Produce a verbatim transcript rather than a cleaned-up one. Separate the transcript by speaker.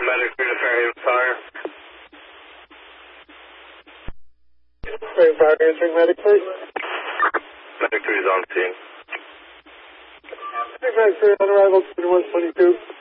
Speaker 1: Medic three to Fairhaven Fire.
Speaker 2: Fairhaven Fire answering Medic three.
Speaker 1: Medic three is on scene.
Speaker 2: Medic three on arrival, twenty-one twenty-two.